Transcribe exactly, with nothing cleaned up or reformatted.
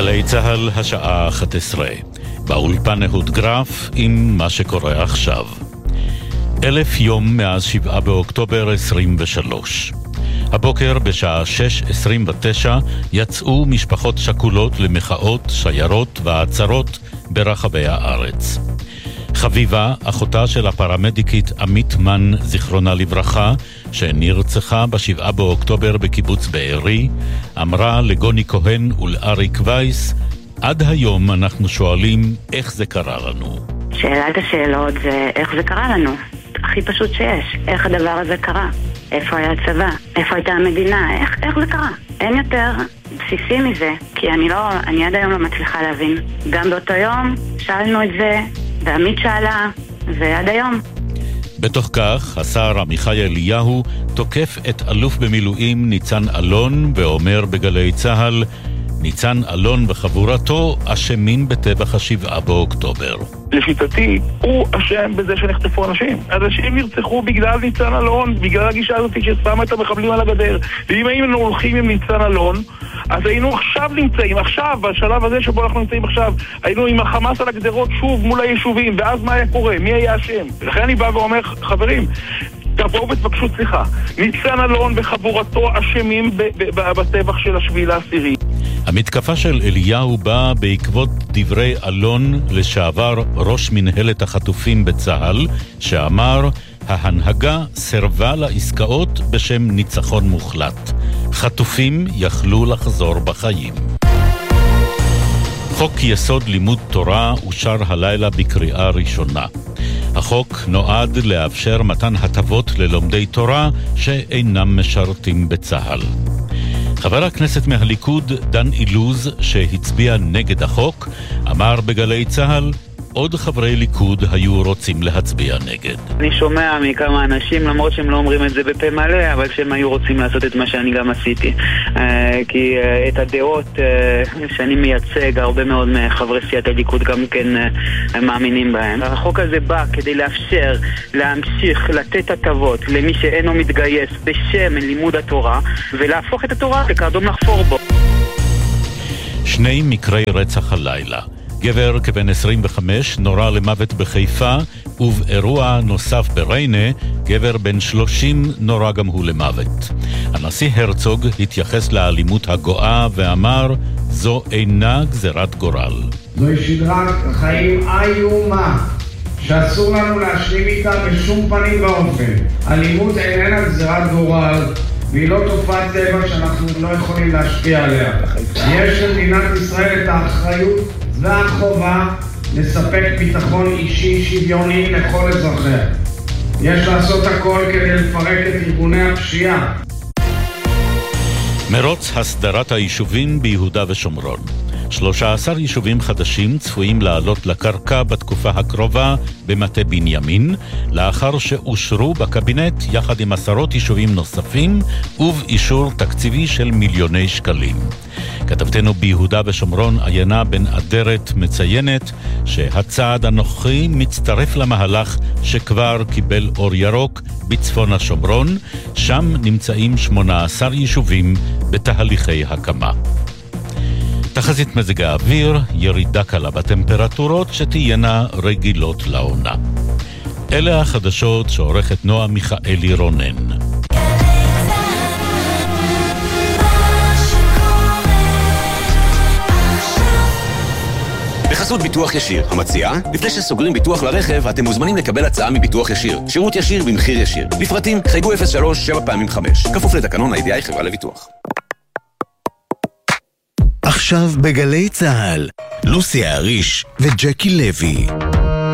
גלי צהל, השעה אחת עשרה. באולפן אהוד גרף עם מה שקורה עכשיו. אלף יום מאז שבעה באוקטובר עשרים ושלוש. הבוקר בשעה שש עשרים ותשע יצאו משפחות שכולות למחאות, שיירות ועצרות ברחבי הארץ. חביבה, אחותה של הפרמדיקית עמית מן, זיכרונה לברכה, שנרצחה בשבעה באוקטובר בקיבוץ בארי, אמרה לגוני כהן ולאריק וייס, עד היום אנחנו שואלים איך זה קרה לנו. שאלת השאלות זה איך זה קרה לנו. הכי פשוט שיש. איך הדבר הזה קרה? איפה היה הצבא? איפה הייתה המדינה? איך, איך זה קרה? אין יותר בסיסי מזה, כי אני לא, אני עד היום לא מצליחה להבין. גם באותו יום שאלנו את זה, ועמית שאלה, ועד היום. בתוך כך, השר עמיחי אליהו תוקף את אלוף במילואים ניצן אלון ואומר בגלי צהל, ניצן אלון וחבורתו אשמים בטבח השבעה באוקטובר. לשיטתי, הוא אשם בזה שנחטפו אנשים. אנשים נרצחו בגלל ניצן אלון, בגלל הגישה הזאת ששמה את המחבלים על הגדר. ואם היינו הולכים עם ניצן אלון, אז היינו עכשיו נמצאים, עכשיו, בשלב הזה שבו אנחנו נמצאים עכשיו, היינו עם החמאס על הגדרות שוב מול היישובים, ואז מה היה קורה? מי היה אשם? לכן אני בא ואומר, חברים, תבואו ותבקשו סליחה. ניצן אלון וחבורתו אשמים בטבח של השביעי לעשירי. המתקפה של אליהו באה בעקבות דברי אלון לשעבר ראש מנהלת החטופים בצהל, שאמר, ההנהגה סרבה לעסקאות בשם ניצחון מוחלט. חטופים יכלו לחזור בחיים. חוק יסוד לימוד תורה אושר הלילה בקריאה ראשונה. החוק נועד לאפשר מתן הטבות ללומדי תורה שאינם משרתים בצהל. חבר הכנסת מהליכוד דן אילוז, שהצביע נגד החוק, אמר בגלי צהל, עוד חברי ליכוד היו רוצים להצביע נגד. אני שומע מכמה אנשים, למרות שהם לא אומרים את זה בפה מלא, אבל שהם היו רוצים לעשות את מה שאני גם עשיתי. כי את הדעות שאני מייצג, הרבה מאוד מחברי סיעת הליכוד גם כן מאמינים בהם. החוק הזה בא כדי לאפשר להמשיך לתת הטבות למי שאינו מתגייס בשם לימוד התורה, ולהפוך את התורה לקרדום לחפור בו. שני מקרי רצח הלילה. גבר כבן עשרים וחמש נורה למוות בחיפה, ובאירוע נוסף בריינה, גבר בן שלושים נורה גם הוא למוות. הנשיא הרצוג התייחס לאלימות הגואה ואמר, זו אינה גזירת גורל. זוהי שדרת חיים איומה, שאסור לנו להשלים איתה בשום פנים ואופן. אלימות איננה גזירת גורל, והיא לא תופעת טבע שאנחנו לא יכולים להשפיע עליה. יש למדינת ישראל את האחריות והחובה לספק ביטחון אישי שוויוני לכל אזרחיה. יש לעשות הכל כדי לפרק את ארגוני הפשיעה. מרוץ הסדרת היישובים ביהודה ושומרון. שלושה עשר יישובים חדשים צפויים לעלות לקרקע בתקופה הקרובה במטה בנימין, לאחר שאושרו בקבינט יחד עם עשרות יישובים נוספים ובאישור תקציבי של מיליוני שקלים. כתבתנו ביהודה ושומרון עיינה בן אדרת מציינת שהצעד הנוכחי מצטרף למהלך שכבר קיבל אור ירוק בצפון השומרון, שם נמצאים שמונה עשר יישובים בתהליכי הקמה. תחזית מזג האוויר, ירידה קלה בטמפרטורות שתהיינה רגילות לעונה. אלה החדשות שעורכת נועה מיכאלי רונן. בחסות ביטוח ישיר, המציעה, לפני שסוגרים ביטוח לרכב, אתם מוזמנים לקבל הצעה מביטוח ישיר. שירות ישיר במחיר ישיר. לפרטים, חייגו אפס שלוש שבע פעמים חמש. כפוף לתקנון ה-איי די איי חברה לביטוח. עכשיו בגלי צהל, לוסי אריש וג'קי לוי.